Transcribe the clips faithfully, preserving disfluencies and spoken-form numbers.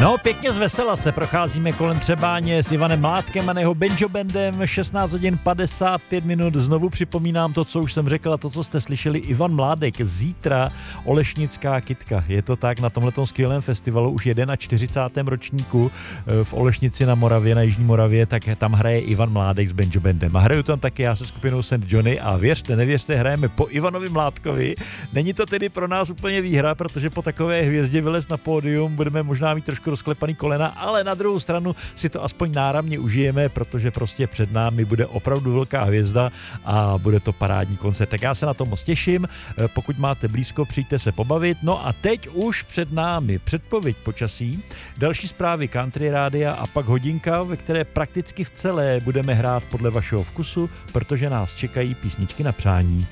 No, pěkně zvesela se procházíme kolem Třebáně s Ivanem Mládkem a jeho Banjo Bandem, šestnáct hodin padesát pět minut. Znovu připomínám to, co už jsem řekl a to, co jste slyšeli. Ivan Mládek, zítra Olešnická kytka. Je to tak, na tomhletom skvělém festivalu už čtyřicátém prvním ročníku v Olešnici na Moravě, na Jižní Moravě, tak tam hraje Ivan Mládek s Banjo Bandem. A hraju tam taky já se skupinou Saint Johnny a věřte, nevěřte, hrajeme po Ivanovi Mládkovi. Není to tedy pro nás úplně výhra, protože po takové hvězdě vylez na pódium budeme možná mít trošku rozklepaný kolena, ale na druhou stranu si to aspoň náramně užijeme, protože prostě před námi bude opravdu velká hvězda a bude to parádní koncert. Tak já se na to moc těším, pokud máte blízko, přijďte se pobavit. No a teď už před námi předpověď počasí, další zprávy Country Rádia a pak hodinka, ve které prakticky v celé budeme hrát podle vašeho vkusu, protože nás čekají písničky na přání.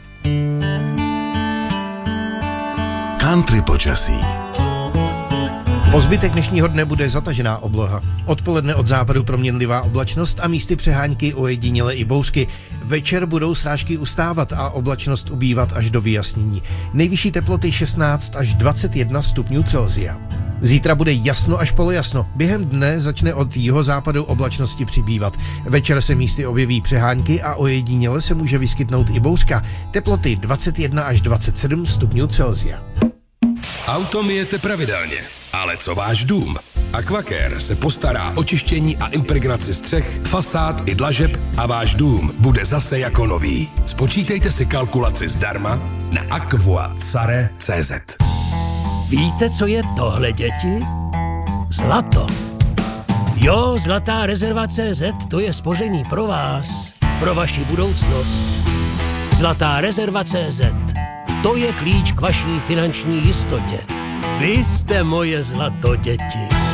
Country počasí. Po zbytek dnešního dne bude zatažená obloha. Odpoledne od západu proměnlivá oblačnost a místy přehánky ojediněle i bouřky. Večer budou srážky ustávat a oblačnost ubývat až do vyjasnění. Nejvyšší teploty šestnáct až dvacet jedna stupňů Celsia. Zítra bude jasno až polojasno. Během dne začne od jihozápadu oblačnosti přibývat. Večer se místy objeví přehánky a ojediněle se může vyskytnout i bouřka. Teploty dvacet jedna až dvacet sedm stupňů Celsia. Auto myjete pravidelně, ale co váš dům? Aquacare se postará o čištění a impregnaci střech, fasád i dlažeb a váš dům bude zase jako nový. Spočítejte si kalkulaci zdarma na aquacare tečka cé zet. Víte, co je tohle, děti? Zlato. Jo, Zlatá rezerva tečka cé zet, to je spoření pro vás, pro vaši budoucnost. Zlatá rezerva tečka cé zet, to je klíč k vaší finanční jistotě. Vy jste moje zlato, děti.